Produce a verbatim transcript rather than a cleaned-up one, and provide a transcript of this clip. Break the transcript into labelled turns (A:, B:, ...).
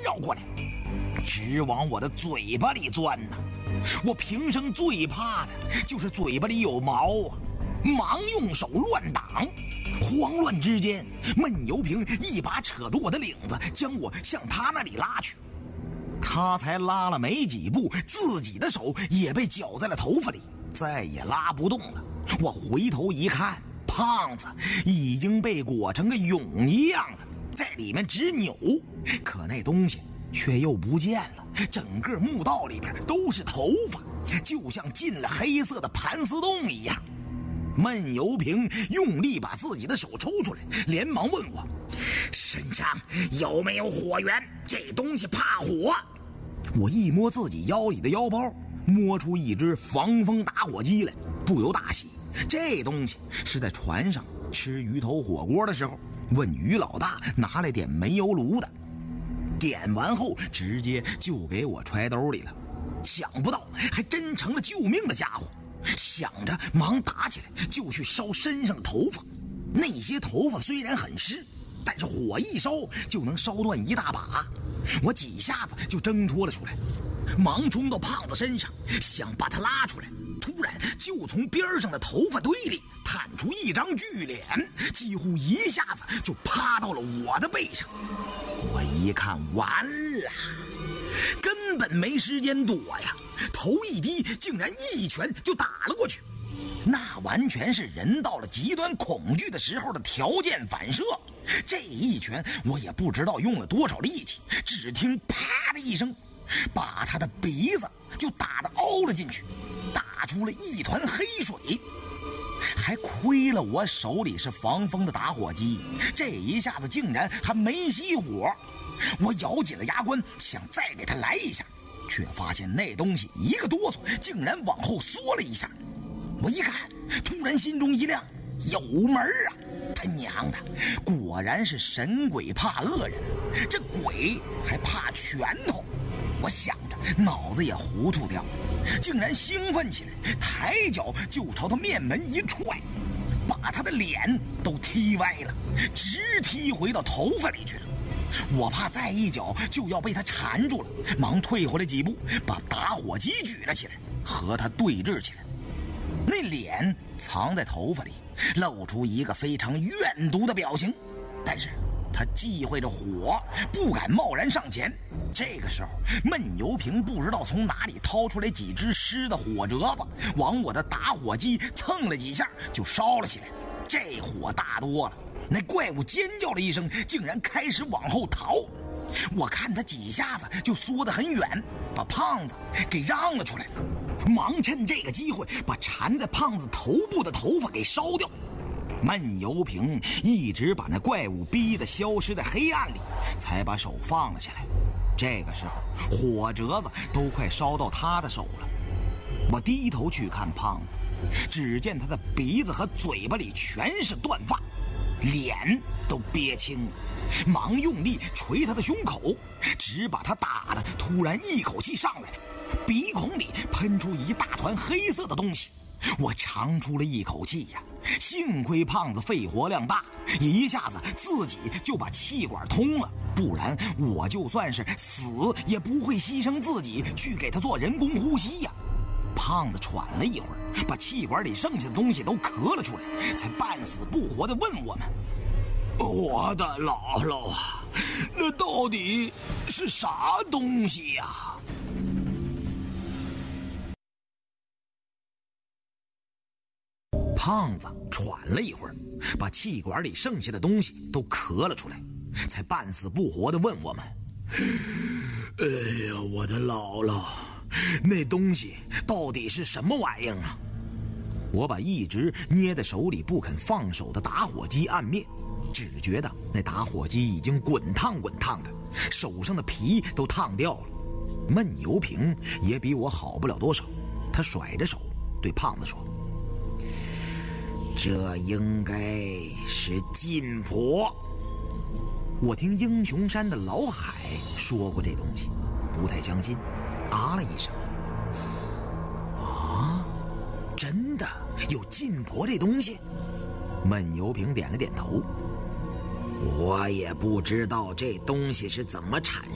A: 绕过来，直往我的嘴巴里钻呢。我平生最怕的就是嘴巴里有毛啊，忙用手乱挡。慌乱之间，闷油瓶一把扯住我的领子，将我向他那里拉去。他才拉了没几步，自己的手也被绞在了头发里，再也拉不动了。我回头一看，胖子已经被裹成个蛹一样了，在里面直扭，可那东西却又不见了。整个墓道里边都是头发，就像进了黑色的盘丝洞一样。闷油瓶用力把自己的手抽出来，连忙问我身上有没有火源，这东西怕火。我一摸自己腰里的腰包，摸出一只防风打火机来，不由大喜。这东西是在船上吃鱼头火锅的时候问于老大拿来点煤油炉的，点完后直接就给我揣兜里了。想不到还真成了救命的家伙，想着忙打起来就去烧身上的头发。那些头发虽然很湿，但是火一烧就能烧断一大把，我几下子就挣脱了出来，忙冲到胖子身上想把他拉出来，突然就从边上的头发堆里探出一张巨脸，几乎一下子就趴到了我的背上。我一看完了，根本没时间躲呀，头一低竟然一拳就打了过去。那完全是人到了极端恐惧的时候的条件反射。这一拳我也不知道用了多少力气，只听啪的一声，把他的鼻子就打得凹了进去，打出了一团黑水。还亏了我手里是防风的打火机，这一下子竟然还没熄火。我咬紧了牙关想再给他来一下，却发现那东西一个哆嗦竟然往后缩了一下。我一看，突然心中一亮，有门啊！他娘的，果然是神鬼怕恶人，这鬼还怕拳头。我想着，脑子也糊涂掉了，竟然兴奋起来，抬脚就朝他面门一踹，把他的脸都踢歪了，直踢回到头发里去了。我怕再一脚就要被他缠住了，忙退回来几步，把打火机举了起来，和他对峙起来。那脸藏在头发里，露出一个非常怨毒的表情，但是他忌讳着火，不敢贸然上前。这个时候，闷油瓶不知道从哪里掏出来几只湿的火折子，往我的打火机蹭了几下就烧了起来。这火大多了，那怪物尖叫了一声，竟然开始往后逃。我看他几下子就缩得很远，把胖子给让了出来，忙趁这个机会把缠在胖子头部的头发给烧掉。闷油瓶一直把那怪物逼得消失在黑暗里，才把手放了下来。这个时候火折子都快烧到他的手了。我低头去看胖子，只见他的鼻子和嘴巴里全是断发，脸都憋青了，忙用力捶他的胸口，只把他打得突然一口气上来，鼻孔里喷出一大团黑色的东西。我长出了一口气呀，幸亏胖子肺活量大，一下子自己就把气管通了，不然我就算是死也不会牺牲自己去给他做人工呼吸呀。胖子喘了一会儿，把气管里剩下的东西都咳了出来，才半死不活地问我们：我的姥姥啊，那到底是啥东西呀？胖子喘了一会儿，把气管里剩下的东西都咳了出来，才半死不活地问我们：哎呀，我的姥姥，那东西到底是什么玩意儿啊？我把一直捏在手里不肯放手的打火机按灭，只觉得那打火机已经滚烫滚烫的，手上的皮都烫掉了。闷油瓶也比我好不了多少，他甩着手对胖子说：这应该是禁婆。我听英雄山的老海说过这东西，不太相信，啊了一声。啊，真的有禁婆这东西？闷油瓶点了点头。我也不知道这东西是怎么产